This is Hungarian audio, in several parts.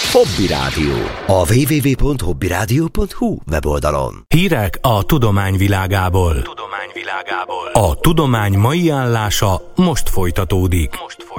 Hobby Rádió. A www.hobbyradio.hu weboldalon. Hírek a tudomány világából. A tudomány mai állása most folytatódik.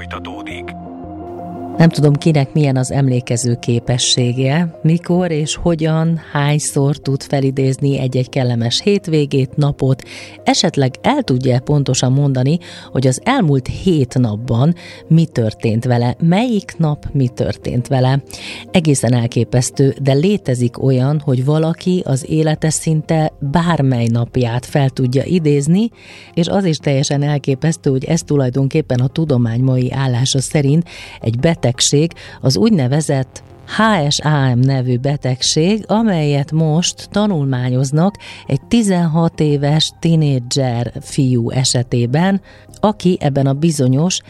Nem tudom, kinek milyen az emlékező képessége, mikor és hogyan, hányszor tud felidézni egy-egy kellemes hétvégét, napot, esetleg el tudja pontosan mondani, hogy az elmúlt 7 napban mi történt vele, melyik nap mi történt vele. Egészen elképesztő, de létezik olyan, hogy valaki az élete szinte bármely napját fel tudja idézni, és az is teljesen elképesztő, hogy ez tulajdonképpen a tudomány mai állása szerint egy betegség, az úgynevezett HSAM nevű betegség, amelyet most tanulmányoznak egy 16 éves tínédzser fiú esetében, aki ebben a bizonyos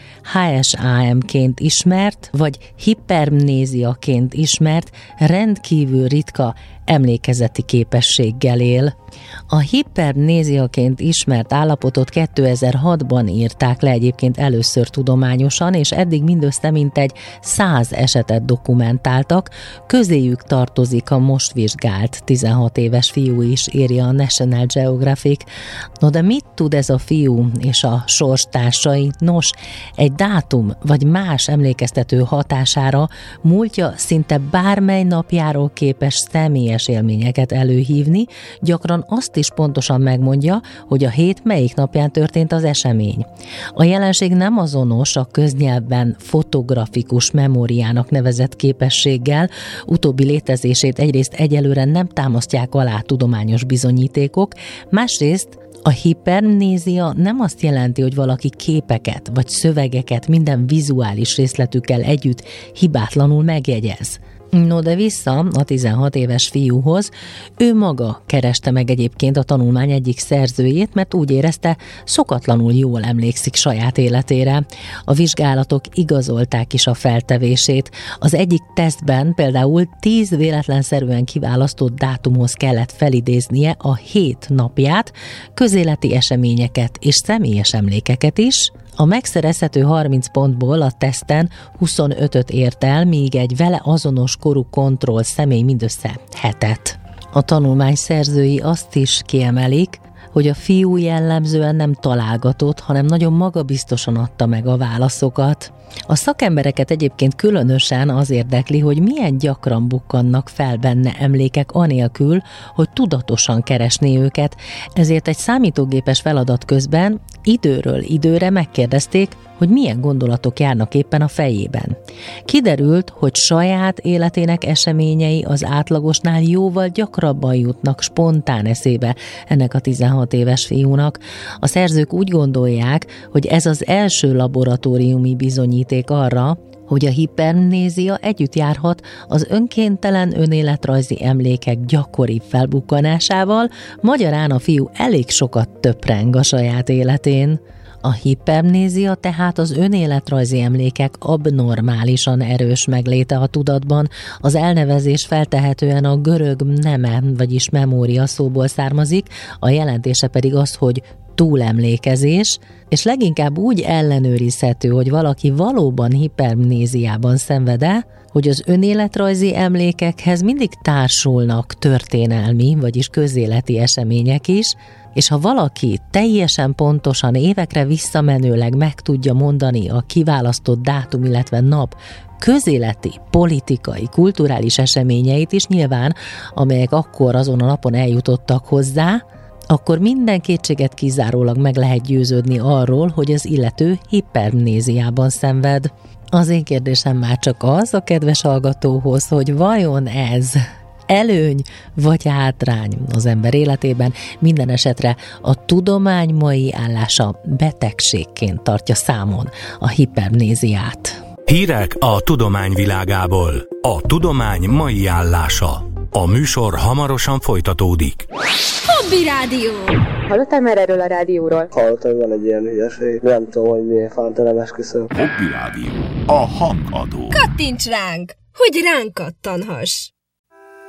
HSAM-ként ismert, vagy hipermnéziaként ismert, rendkívül ritka emlékezeti képességgel él. A hipermnéziaként ismert állapotot 2006-ban írták le egyébként először tudományosan, és eddig mindössze mintegy 100 esetet dokumentáltak, közéjük tartozik a most vizsgált 16 éves fiú is, írja a National Geographic. No de mit tud ez a fiú és a sorstársai? Nos, egy dátum vagy más emlékeztető hatására múltja szinte bármely napjáról képes személyes élményeket előhívni, gyakran azt is pontosan megmondja, hogy a hét melyik napján történt az esemény. A jelenség nem azonos a köznyelvben fotografikus memóriának nevezett képességgel, utóbbi létezését egyrészt egyelőre nem támasztják alá tudományos bizonyítékok, másrészt a hipermnézia nem azt jelenti, hogy valaki képeket vagy szövegeket minden vizuális részletükkel együtt hibátlanul megjegyez. No de vissza a 16 éves fiúhoz, ő maga kereste meg egyébként a tanulmány egyik szerzőjét, mert úgy érezte, szokatlanul jól emlékszik saját életére. A vizsgálatok igazolták is a feltevését. Az egyik tesztben például 10 véletlenszerűen kiválasztott dátumhoz kellett felidéznie a 7 napját, közéleti eseményeket és személyes emlékeket is. A megszerezhető 30 pontból a teszten 25-öt ért el, míg egy vele azonos korú kontroll személy mindössze 7-et. A tanulmány szerzői azt is kiemelik, hogy a fiú jellemzően nem találgatott, hanem nagyon magabiztosan adta meg a válaszokat. A szakembereket egyébként különösen az érdekli, hogy milyen gyakran bukkannak fel benne emlékek anélkül, hogy tudatosan keresné őket, ezért egy számítógépes feladat közben időről időre megkérdezték, hogy milyen gondolatok járnak éppen a fejében. Kiderült, hogy saját életének eseményei az átlagosnál jóval gyakrabban jutnak spontán eszébe ennek a 16 éves fiúnak. A szerzők úgy gondolják, hogy ez az első laboratóriumi bizonyíték arra, hogy a hipermnézia együtt járhat az önkéntelen önéletrajzi emlékek gyakoribb felbukkanásával, magyarán a fiú elég sokat töpreng a saját életén. A hipermnézia tehát az önéletrajzi emlékek abnormálisan erős megléte a tudatban. Az elnevezés feltehetően a görög mneme, vagyis memória szóból származik, a jelentése pedig az, hogy túlemlékezés, és leginkább úgy ellenőrizhető, hogy valaki valóban hipermnéziában szenved-e, hogy az önéletrajzi emlékekhez mindig társulnak történelmi, vagyis közéleti események is, és ha valaki teljesen pontosan évekre visszamenőleg meg tudja mondani a kiválasztott dátum, illetve nap közéleti, politikai, kulturális eseményeit is nyilván, amelyek akkor azon a napon eljutottak hozzá, akkor minden kétséget kizárólag meg lehet győződni arról, hogy az illető hipermnéziában szenved. Az én kérdésem már csak az a kedves hallgatóhoz, hogy vajon ez előny vagy hátrány az ember életében, minden esetre a tudomány mai állása betegségként tartja számon a hipermnéziát. Hírek a tudomány világából. A tudomány mai állása. A műsor hamarosan folytatódik. Hobby Rádió! Hallottál már erről a rádióról? Hallottam, van egy ilyen hülyeség. Nem tudom, hogy miért fánt, nem esküszöm. Hobby Rádió. A hangadó. Kattints ránk, hogy ránk kattanhass!